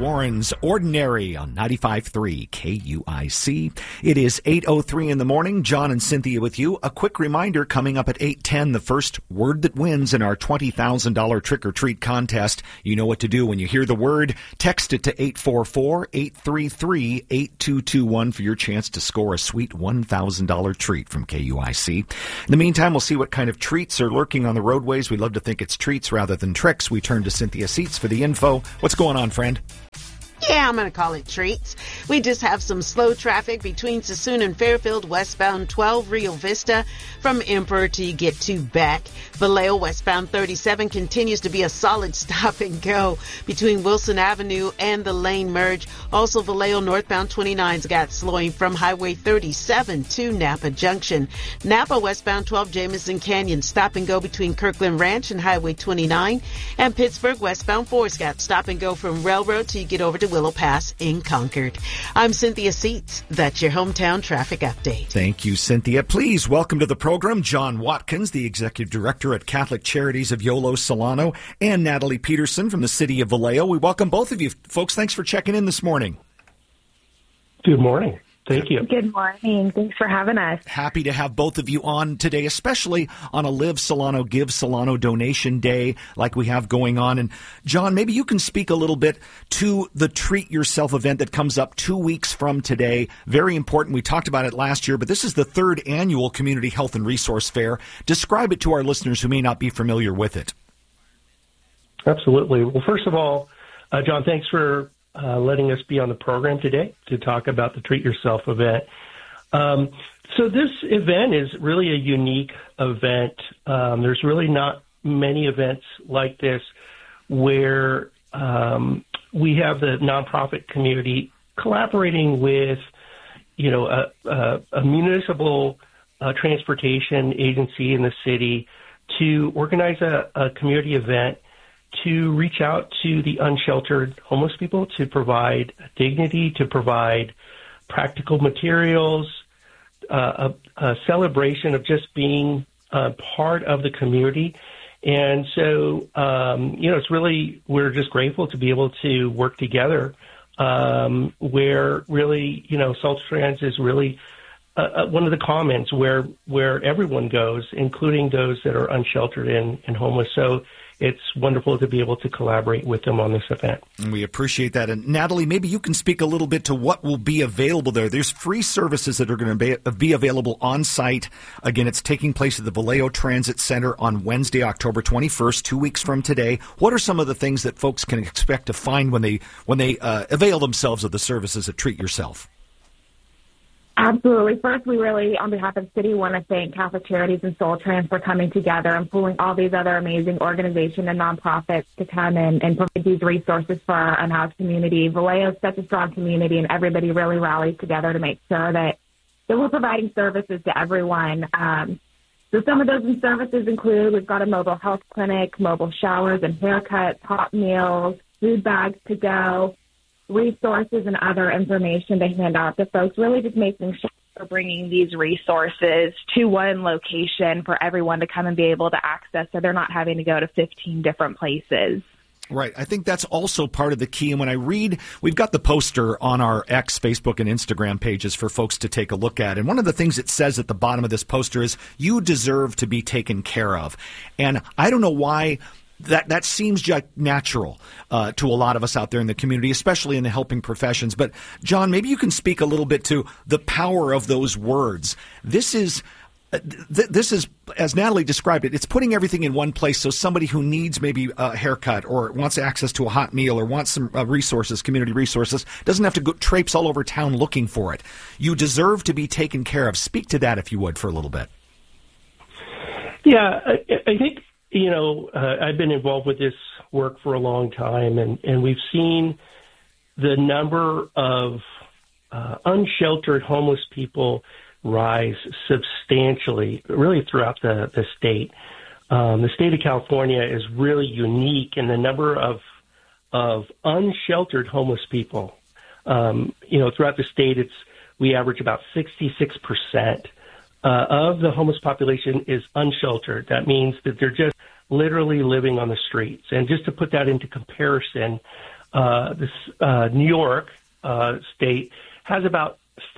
Warren's Ordinary on 95.3 KUIC. It is 8:03 in the morning. John and Cynthia with you. A quick reminder, coming up at 8:10, the first word that wins in our $20,000 trick-or-treat contest. You know what to do when you hear the word. Text it to 844-833-8221 for your chance to score a sweet $1,000 treat from KUIC. In the meantime, we'll see what kind of treats are lurking on the roadways. We love to think it's treats rather than tricks. We turn to Cynthia Seats for the info. What's going on, friend? Yeah, I'm going to call it treats. We just have some slow traffic between Sassoon and Fairfield, westbound 12 Rio Vista from Emperor till you get to Beck. Vallejo westbound 37 continues to be a solid stop and go between Wilson Avenue and the lane merge. Also, Vallejo northbound 29's got slowing from Highway 37 to Napa Junction. Napa westbound 12 Jameson Canyon stop and go between Kirkland Ranch and Highway 29. And Pittsburgh westbound 4's got stop and go from Railroad till you get over to Willow Pass in Concord. I'm Cynthia Seats. That's your hometown traffic update. Thank you, Cynthia. Please welcome to the program John Watkins, the Executive Director at Catholic Charities of Yolo Solano, and Natalie Peterson from the City of Vallejo. We welcome both of you. Folks, thanks for checking in this morning. Good morning. Thank you. Good morning. Thanks for having us. Happy to have both of you on today, especially on a Live Solano, Give Solano donation day like we have going on. And John, maybe you can speak a little bit to the Treat Yourself event that comes up 2 weeks from today. Very important. We talked about it last year, but this is the third annual Community Health and Resource Fair. Describe it to our listeners who may not be familiar with it. Absolutely. Well, first of all, John, thanks for letting us be on the program today to talk about the Treat Yourself event. So this event is really a unique event. There's really not many events like this where we have the nonprofit community collaborating with, a municipal transportation agency in the city to organize a community event to reach out to the unsheltered homeless people, to provide dignity, to provide practical materials, a celebration of just being part of the community. And so, it's really, we're just grateful to be able to work together where really, Salt Strands is really one of the commons where everyone goes, including those that are unsheltered and homeless. So it's wonderful to be able to collaborate with them on this event. And we appreciate that. And Natalie, maybe you can speak a little bit to what will be available there. There's free services that are going to be available on site. Again, it's taking place at the Vallejo Transit Center on Wednesday, October 21st, 2 weeks from today. What are some of the things that folks can expect to find when they avail themselves of the services at Treat Yourself? Absolutely. First, we really, on behalf of the city, want to thank Catholic Charities and Soul Trans for coming together and pulling all these other amazing organizations and nonprofits to come and provide these resources for our unhoused community. Vallejo is such a strong community, and everybody really rallies together to make sure that we're providing services to everyone. So some of those services include, we've got a mobile health clinic, mobile showers and haircuts, hot meals, food bags to go, resources and other information to hand out to folks, really just making sure we're bringing these resources to one location for everyone to come and be able to access so they're not having to go to 15 different places. Right. I think that's also part of the key. And when I read, we've got the poster on our X, Facebook, and Instagram pages for folks to take a look at. And one of the things it says at the bottom of this poster is, you deserve to be taken care of. And I don't know why that seems natural to a lot of us out there in the community, especially in the helping professions. But, John, maybe you can speak a little bit to the power of those words. This is, as Natalie described it, it's putting everything in one place, so somebody who needs maybe a haircut or wants access to a hot meal or wants some resources, community resources, doesn't have to go traipse all over town looking for it. You deserve to be taken care of. Speak to that, if you would, for a little bit. Yeah, I think, I've been involved with this work for a long time, and we've seen the number of unsheltered homeless people rise substantially, really throughout the state. The state of California is really unique in the number of unsheltered homeless people. Throughout the state, we average about 66% of the homeless population is unsheltered. That means that they're just literally living on the streets. And just to put that into comparison, New York state has about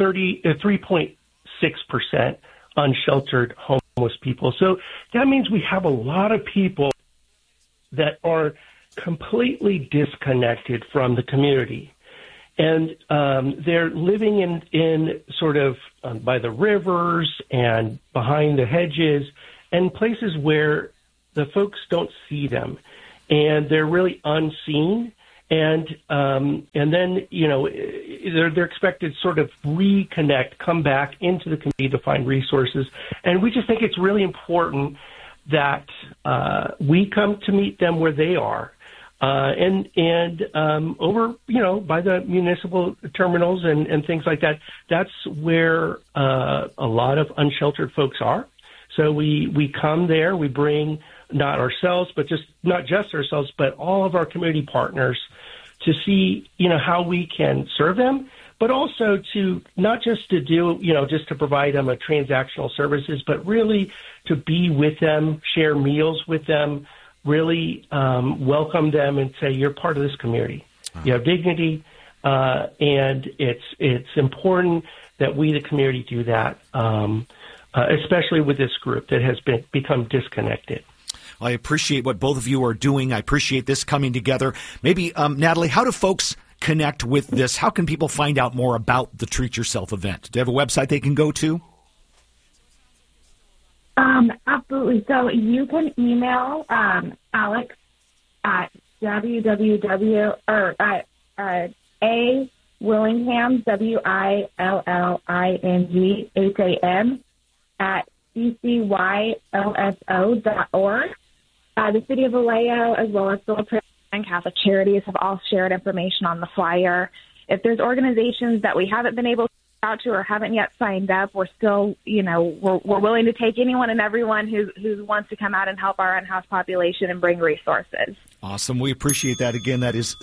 3.6% unsheltered homeless people. So that means we have a lot of people that are completely disconnected from the community. And they're living in sort of by the rivers and behind the hedges and places where the folks don't see them. And they're really unseen. And then, they're expected to sort of reconnect, come back into the community to find resources. And we just think it's really important that we come to meet them where they are. And over, by the municipal terminals and things like that, that's where a lot of unsheltered folks are. So we come there, we bring not just ourselves, but all of our community partners to see, how we can serve them, but also to not just to do, just to provide them a transactional services, but really to be with them, share meals with them, really welcome them and say, you're part of this community. You have dignity, and it's important that we, the community, do that, especially with this group that has become disconnected. I appreciate what both of you are doing. I appreciate this coming together. Maybe, Natalie, how do folks connect with this? How can people find out more about the Treat Yourself event? Do you have a website they can go to? Absolutely. So you can email Alex at A Willingham, WILLINGHAM at CCYLSO.org. The City of Vallejo, as well as Philippine and Catholic Charities, have all shared information on the flyer. If there's organizations that we haven't been able to reach out to or haven't yet signed up, we're still, we're willing to take anyone and everyone who wants to come out and help our unhoused population and bring resources. Awesome. We appreciate that. Again, that is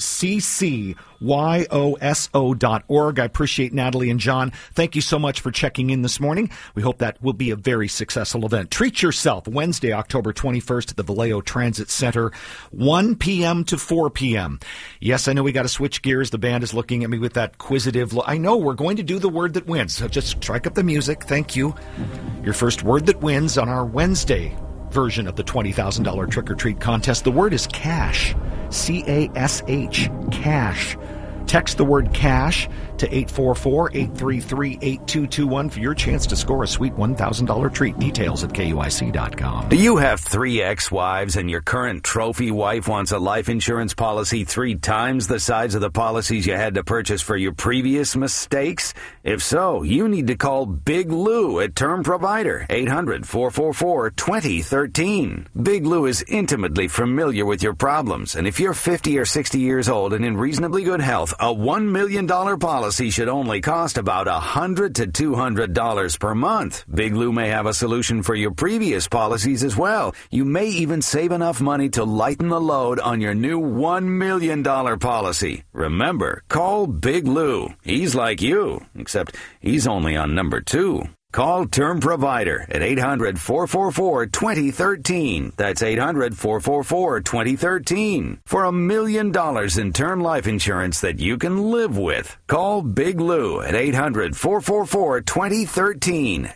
CCYOSO.org. I appreciate Natalie and John. Thank you so much for checking in this morning. We hope that will be a very successful event. Treat Yourself, Wednesday, October 21st at the Vallejo Transit Center, 1 p.m. to 4 p.m. Yes, I know we got to switch gears. The band is looking at me with that quizzitive look. I know we're going to do the word that wins. So just strike up the music. Thank you. Your first word that wins on our Wednesday version of the $20,000 trick-or-treat contest. The word is cash. C-A-S-H. Cash. Text the word cash to 844-833-8221 for your chance to score a sweet $1,000 treat. Details at KUIC.com. Do you have 3 ex-wives and your current trophy wife wants a life insurance policy 3 times the size of the policies you had to purchase for your previous mistakes? If so, you need to call Big Lou at Term Provider, 800-444-2013. Big Lou is intimately familiar with your problems, and if you're 50 or 60 years old and in reasonably good health, a $1 million policy should only cost about $100 to $200 per month. Big Lou may have a solution for your previous policies as well. You may even save enough money to lighten the load on your new $1 million policy. Remember, call Big Lou. He's like you, except he's only on number 2. Call Term Provider at 800-444-2013. That's 800-444-2013. For $1 million in term life insurance that you can live with. Call Big Lou at 800-444-2013.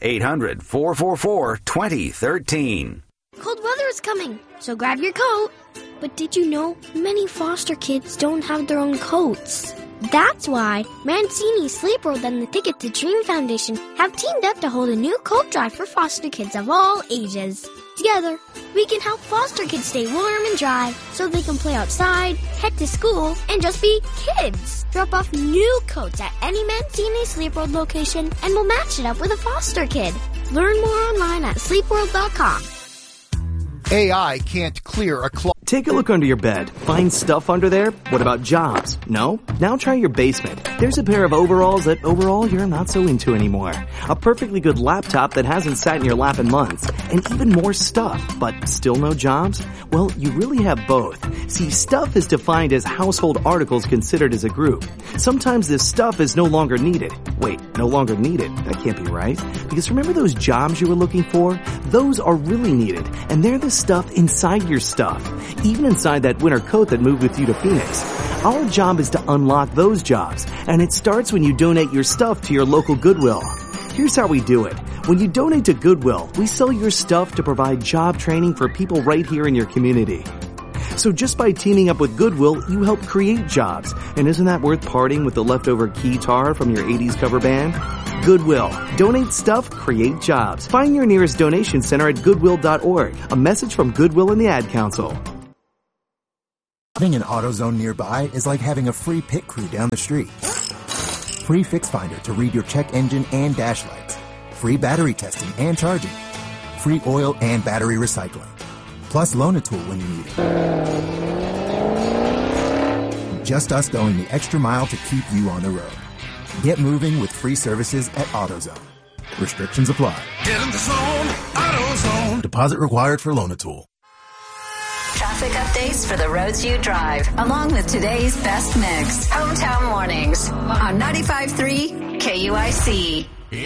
800-444-2013. Cold weather is coming, so grab your coat. But did you know many foster kids don't have their own coats? That's why Mancini, Sleep World, and the Ticket to Dream Foundation have teamed up to hold a new coat drive for foster kids of all ages. Together, we can help foster kids stay warm and dry so they can play outside, head to school, and just be kids. Drop off new coats at any Mancini Sleep World location and we'll match it up with a foster kid. Learn more online at sleepworld.com. AI can't clear a closet. Take a look under your bed. Find stuff under there? What about jobs? No? Now try your basement. There's a pair of overalls that overall you're not so into anymore. A perfectly good laptop that hasn't sat in your lap in months. And even more stuff, but still no jobs? Well, you really have both. See, stuff is defined as household articles considered as a group. Sometimes this stuff is no longer needed. Wait, no longer needed? That can't be right. Because remember those jobs you were looking for? Those are really needed. And they're the stuff inside your stuff. Even inside that winter coat that moved with you to Phoenix. Our job is to unlock those jobs, and it starts when you donate your stuff to your local Goodwill. Here's how we do it. When you donate to Goodwill, we sell your stuff to provide job training for people right here in your community. So just by teaming up with Goodwill, you help create jobs. And isn't that worth parting with the leftover keytar from your 80s cover band? Goodwill. Donate stuff, create jobs. Find your nearest donation center at goodwill.org. A message from Goodwill and the Ad Council. Having an AutoZone nearby is like having a free pit crew down the street. Free Fix Finder to read your check engine and dash lights. Free battery testing and charging. Free oil and battery recycling. Plus Loan-A-Tool when you need it. Just us going the extra mile to keep you on the road. Get moving with free services at AutoZone. Restrictions apply. Get in the zone, AutoZone. Deposit required for Loan-A-Tool. Traffic updates for the roads you drive, along with today's best mix. Hometown Mornings on 95.3 KUIC.